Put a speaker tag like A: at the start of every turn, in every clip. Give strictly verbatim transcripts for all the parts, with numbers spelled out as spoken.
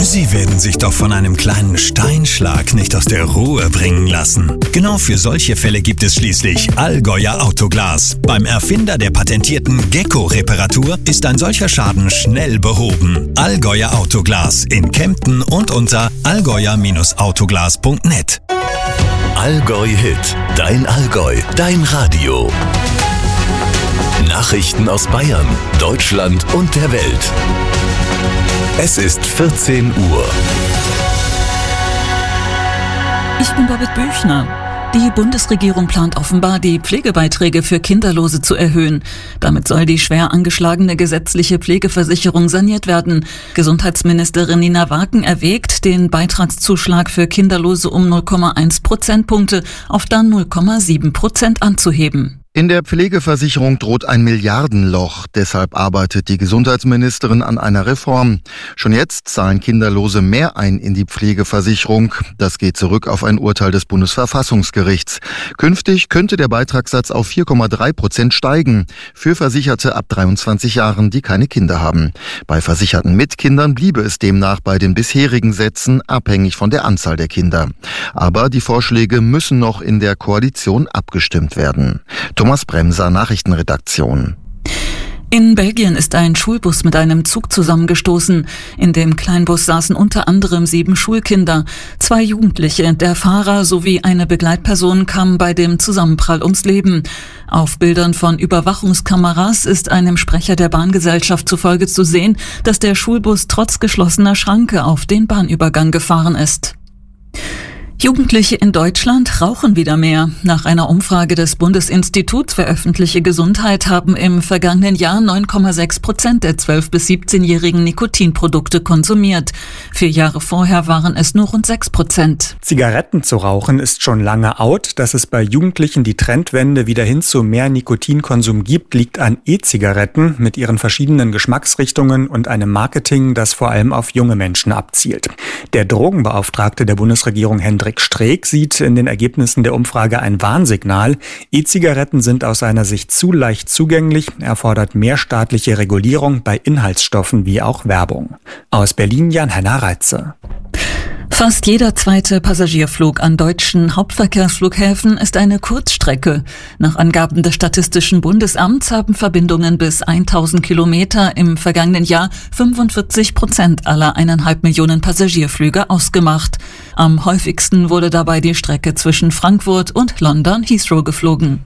A: Sie werden sich doch von einem kleinen Steinschlag nicht aus der Ruhe bringen lassen. Genau für solche Fälle gibt es schließlich Allgäuer Autoglas. Beim Erfinder der patentierten Gecko-Reparatur ist ein solcher Schaden schnell behoben. Allgäuer Autoglas in Kempten und unter allgäuer Autoglas punkt net.
B: Allgäu Hit, dein Allgäu, dein Radio. Nachrichten aus Bayern, Deutschland und der Welt. Es ist vierzehn Uhr.
C: Ich bin Babette Büchner. Die Bundesregierung plant offenbar, die Pflegebeiträge für Kinderlose zu erhöhen. Damit soll die schwer angeschlagene gesetzliche Pflegeversicherung saniert werden. Gesundheitsministerin Nina Waken erwägt, den Beitragszuschlag für Kinderlose um null Komma eins Prozentpunkte auf dann null Komma sieben Prozent anzuheben.
D: In der Pflegeversicherung droht ein Milliardenloch. Deshalb arbeitet die Gesundheitsministerin an einer Reform. Schon jetzt zahlen Kinderlose mehr ein in die Pflegeversicherung. Das geht zurück auf ein Urteil des Bundesverfassungsgerichts. Künftig könnte der Beitragssatz auf vier Komma drei Prozent steigen. Für Versicherte ab dreiundzwanzig Jahren, die keine Kinder haben. Bei Versicherten mit Kindern bliebe es demnach bei den bisherigen Sätzen, abhängig von der Anzahl der Kinder. Aber die Vorschläge müssen noch in der Koalition abgestimmt werden. Thomas Bremser, Nachrichtenredaktion.
C: In Belgien ist ein Schulbus mit einem Zug zusammengestoßen. In dem Kleinbus saßen unter anderem sieben Schulkinder. Zwei Jugendliche, der Fahrer sowie eine Begleitperson kamen bei dem Zusammenprall ums Leben. Auf Bildern von Überwachungskameras ist einem Sprecher der Bahngesellschaft zufolge zu sehen, dass der Schulbus trotz geschlossener Schranke auf den Bahnübergang gefahren ist. Jugendliche in Deutschland rauchen wieder mehr. Nach einer Umfrage des Bundesinstituts für öffentliche Gesundheit haben im vergangenen Jahr neun Komma sechs Prozent der zwölf- bis siebzehnjährigen Nikotinprodukte konsumiert. Vier Jahre vorher waren es nur rund sechs Prozent.
E: Zigaretten zu rauchen ist schon lange out. Dass es bei Jugendlichen die Trendwende wieder hin zu mehr Nikotinkonsum gibt, liegt an E-Zigaretten mit ihren verschiedenen Geschmacksrichtungen und einem Marketing, das vor allem auf junge Menschen abzielt. Der Drogenbeauftragte der Bundesregierung Hendrik Streeck sieht in den Ergebnissen der Umfrage ein Warnsignal. E-Zigaretten sind aus seiner Sicht zu leicht zugänglich. Er fordert mehr staatliche Regulierung bei Inhaltsstoffen wie auch Werbung. Aus Berlin Jan-Henner Reitze.
C: Fast jeder zweite Passagierflug an deutschen Hauptverkehrsflughäfen ist eine Kurzstrecke. Nach Angaben des Statistischen Bundesamts haben Verbindungen bis tausend Kilometer im vergangenen Jahr fünfundvierzig Prozent aller eineinhalb Millionen Passagierflüge ausgemacht. Am häufigsten wurde dabei die Strecke zwischen Frankfurt und London Heathrow geflogen.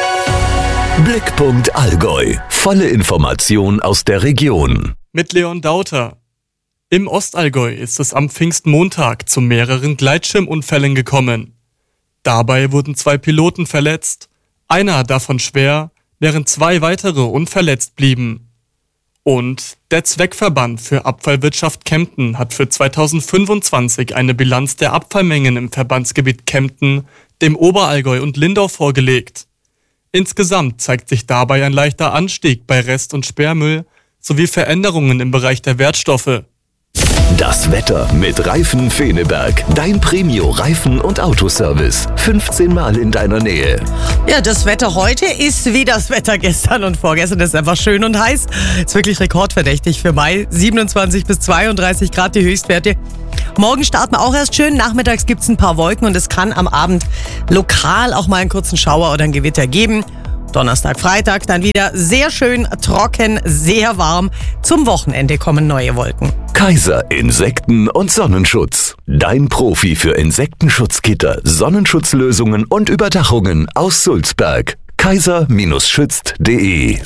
B: Blickpunkt Allgäu. Volle Information aus der Region.
F: Mit Leon Dauter. Im Ostallgäu ist es am Pfingstmontag zu mehreren Gleitschirmunfällen gekommen. Dabei wurden zwei Piloten verletzt, einer davon schwer, während zwei weitere unverletzt blieben. Und der Zweckverband für Abfallwirtschaft Kempten hat für zweitausendfünfundzwanzig eine Bilanz der Abfallmengen im Verbandsgebiet Kempten, dem Oberallgäu und Lindau vorgelegt. Insgesamt zeigt sich dabei ein leichter Anstieg bei Rest- und Sperrmüll sowie Veränderungen im Bereich der Wertstoffe.
B: Das Wetter mit Reifen Feneberg. Dein Premio-Reifen- und Autoservice. fünfzehn Mal in deiner Nähe.
G: Ja, das Wetter heute ist wie das Wetter gestern und vorgestern. Das ist einfach schön und heiß. Ist wirklich rekordverdächtig für Mai. siebenundzwanzig bis zweiunddreißig Grad die Höchstwerte. Morgen starten wir auch erst schön. Nachmittags gibt es ein paar Wolken und es kann am Abend lokal auch mal einen kurzen Schauer oder ein Gewitter geben. Donnerstag, Freitag dann wieder sehr schön trocken, sehr warm. Zum Wochenende kommen neue Wolken.
B: Kaiser Insekten- und Sonnenschutz. Dein Profi für Insektenschutzgitter, Sonnenschutzlösungen und Überdachungen aus Sulzberg. kaiser schützt punkt de.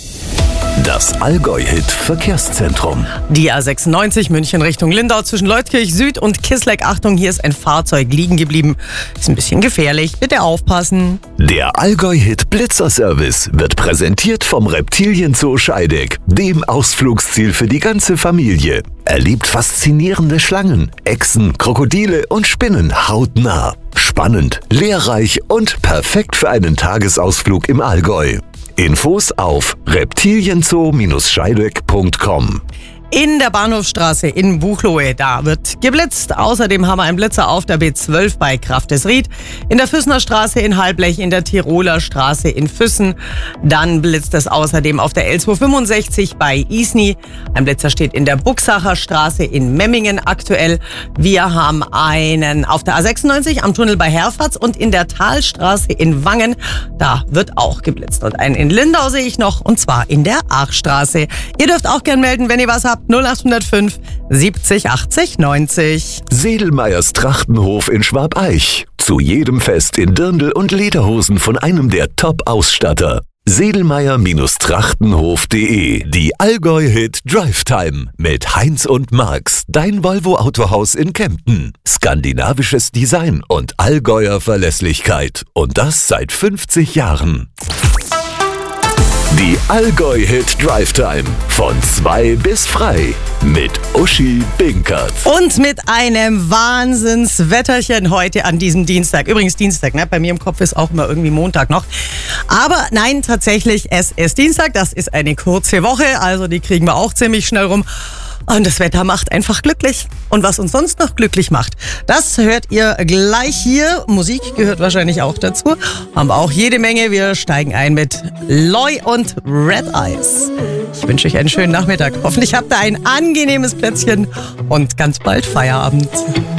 B: Das Allgäu-Hit-Verkehrszentrum.
G: Die A sechsundneunzig München Richtung Lindau zwischen Leutkirch Süd und Kisleck. Achtung, hier ist ein Fahrzeug liegen geblieben. Ist ein bisschen gefährlich. Bitte aufpassen.
B: Der Allgäu-Hit-Blitzerservice wird präsentiert vom Reptilienzoo Scheideck, dem Ausflugsziel für die ganze Familie. Erlebt faszinierende Schlangen, Echsen, Krokodile und Spinnen hautnah. Spannend, lehrreich und perfekt für einen Tagesausflug im Allgäu. Infos auf reptilienzoo Scheideck punkt com.
G: In der Bahnhofstraße in Buchloe, da wird geblitzt. Außerdem haben wir einen Blitzer auf der B zwölf bei Kraftesried. In der Füssener Straße in Halblech, in der Tiroler Straße in Füssen. Dann blitzt es außerdem auf der L zweihundertfünfundsechzig bei Isny. Ein Blitzer steht in der Buxacher Straße in Memmingen aktuell. Wir haben einen auf der A sechsundneunzig am Tunnel bei Herfatz und in der Talstraße in Wangen. Da wird auch geblitzt. Und einen in Lindau sehe ich noch, und zwar in der Achstraße. Ihr dürft auch gern melden, wenn ihr was habt. null acht null fünf siebzig achtzig neunzig.
B: Sedelmeyers Trachtenhof in Schwabeich. Zu jedem Fest in Dirndl und Lederhosen von einem der Top-Ausstatter. Sedelmeyer-Trachtenhof punkt de. Die Allgäu-Hit Drive Time mit Heinz und Marx. Dein Volvo-Autohaus in Kempten. Skandinavisches Design und Allgäuer Verlässlichkeit. Und das seit fünfzig Jahren. Die Allgäu-Hit Drive Time. Von zwei bis frei. Mit Uschi Binkert.
G: Und mit einem Wahnsinnswetterchen heute an diesem Dienstag. Übrigens Dienstag, ne? Bei mir im Kopf ist auch immer irgendwie Montag noch. Aber nein, tatsächlich, es ist Dienstag. Das ist eine kurze Woche. Also die kriegen wir auch ziemlich schnell rum. Und das Wetter macht einfach glücklich. Und was uns sonst noch glücklich macht, das hört ihr gleich hier. Musik gehört wahrscheinlich auch dazu. Haben wir auch jede Menge. Wir steigen ein mit Loy und Red Eyes. Ich wünsche euch einen schönen Nachmittag. Hoffentlich habt ihr ein angenehmes Plätzchen und ganz bald Feierabend.